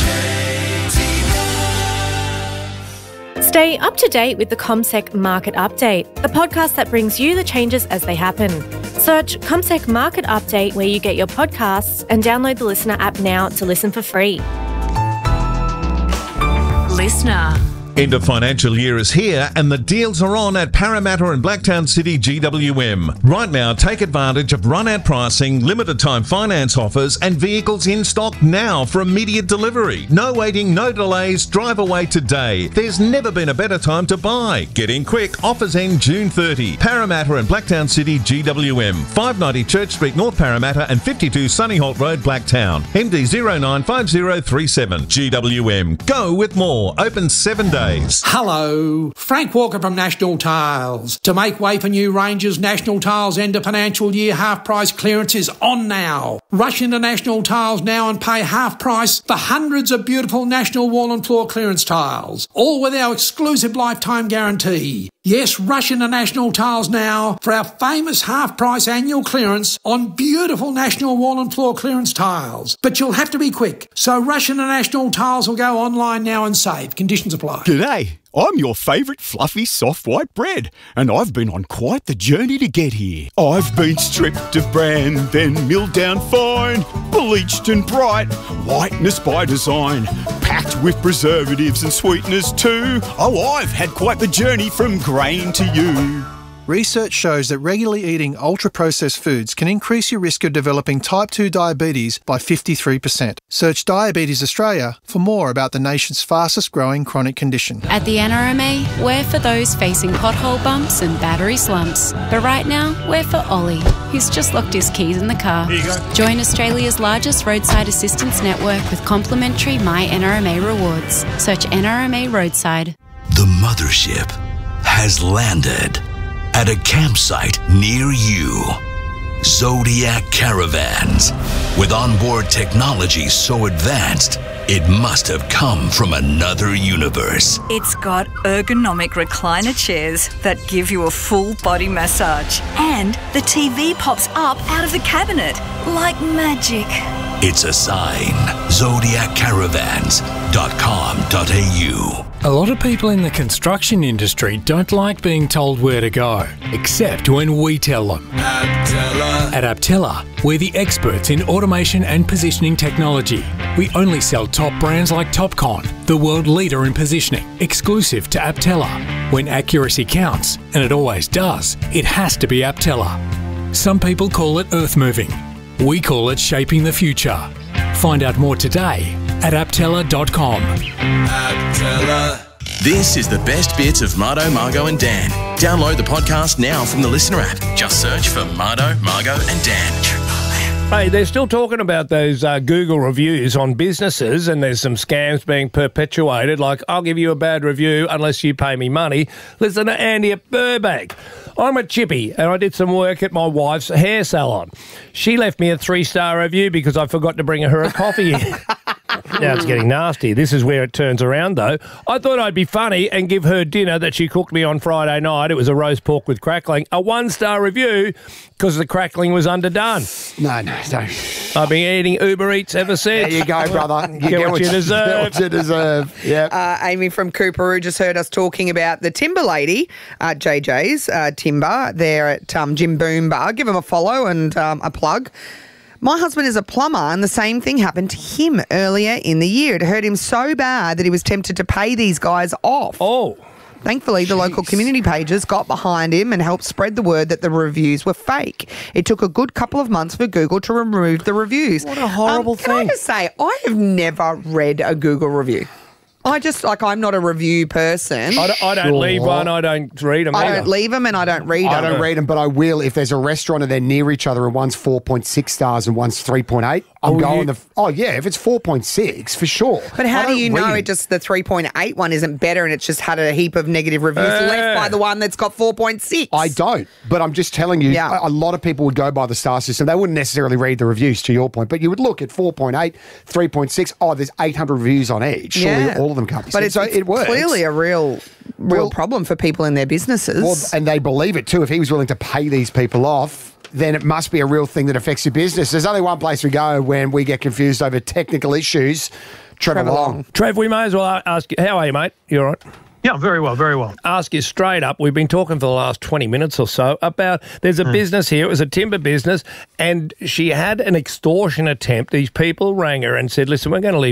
Stay up to date with the CommSec Market Update, the podcast that brings you the changes as they happen. Search CommSec Market Update where you get your podcasts and download the Listener app now to listen for free. Listener. End of financial year is here and the deals are on at Parramatta and Blacktown City GWM. Right now, take advantage of run-out pricing, limited time finance offers and vehicles in stock now for immediate delivery. No waiting, no delays, drive away today. There's never been a better time to buy. Get in quick, offers end June 30. Parramatta and Blacktown City GWM. 590 Church Street, North Parramatta and 52 Sunnyholt Road, Blacktown. MD 095037. GWM. Go with more. Open 7 days. Hello, Frank Walker from National Tiles. To make way for new ranges, National Tiles end of financial year half price clearance is on now. Rush into National Tiles now and pay half price for hundreds of beautiful National wall and floor clearance tiles, all with our exclusive lifetime guarantee. Yes, rush into National Tiles now for our famous half-price annual clearance on beautiful National wall and floor clearance tiles. But you'll have to be quick, so rush into National Tiles or go online now and save. Conditions apply. G'day, I'm your favourite fluffy soft white bread, and I've been on quite the journey to get here. I've been stripped of bran, then milled down fine, bleached and bright, whiteness by design, packed with preservatives and sweeteners too. Oh, I've had quite the journey from grain to you. Research shows that regularly eating ultra-processed foods can increase your risk of developing type 2 diabetes by 53%. Search Diabetes Australia for more about the nation's fastest growing chronic condition. At the NRMA, we're for those facing pothole bumps and battery slumps. But right now, we're for Ollie, who's just locked his keys in the car. Here you go. Join Australia's largest roadside assistance network with complimentary My NRMA rewards. Search NRMA Roadside. The mothership has landed at a campsite near you. Zodiac Caravans. With onboard technology so advanced, it must have come from another universe. It's got ergonomic recliner chairs that give you a full body massage. And the TV pops up out of the cabinet like magic. It's a sign. ZodiacCaravans.com.au. A lot of people in the construction industry don't like being told where to go, except when we tell them. At Aptella, we're the experts in automation and positioning technology. We only sell top brands like Topcon, the world leader in positioning, exclusive to Aptella. When accuracy counts, and it always does, it has to be Aptella. Some people call it earth moving. We call it shaping the future. Find out more today at aptella.com. Aptella. This is the best bits of Mardo, Margo and Dan. Download the podcast now from the Listener app. Just search for Mardo, Margo and Dan. Hey, they're still talking about those Google reviews on businesses, and there's some scams being perpetuated, like, I'll give you a bad review unless you pay me money. Listen to Andy at Burbank. I'm a chippy, and I did some work at my wife's hair salon. She left me a 3-star review because I forgot to bring her a coffee. Now it's getting nasty. This is where it turns around, though. I thought I'd be funny and give her dinner that she cooked me on Friday night. It was a roast pork with crackling. A 1-star review because the crackling was underdone. No. I've been eating Uber Eats ever since. There you go, brother. You get what you deserve. Get what you deserve. Yeah. Amy from Cooperoo just heard us talking about the Timber Lady, JJ's Timber, there at Jim Boom Bar. Give him a follow and a plug. My husband is a plumber, and the same thing happened to him earlier in the year. It hurt him so bad that he was tempted to pay these guys off. Oh. Thankfully, the local community pages got behind him and helped spread the word that the reviews were fake. It took a good couple of months for Google to remove the reviews. What a horrible thing. Can I just say, I have never read a Google review. I'm not a review person. I don't leave one. I don't read them. I don't leave them and I don't read them. I don't read them, but I will if there's a restaurant and they're near each other and one's 4.6 stars and one's 3.8. I'm going if it's 4.6 for sure. But how do you know the 3.8 one isn't better and it's just had a heap of negative reviews left by the one that's got 4.6? I don't, but I'm just telling you, a lot of people would go by the star system. They wouldn't necessarily read the reviews, to your point, but you would look at 4.8, 3.6. Oh, there's 800 reviews on each. Surely all of them can't be. But it works. Clearly a real problem for people in their businesses. Well, and they believe it too. If he was willing to pay these people off, then it must be a real thing that affects your business. There's only one place we go when we get confused over technical issues. Trevor Long. Trev, we may as well ask you, how are you, mate? You all right? Yeah, very well, very well. Ask you straight up, we've been talking for the last 20 minutes or so about there's a business here, it was a timber business, and she had an extortion attempt. These people rang her and said, listen, we're going to leave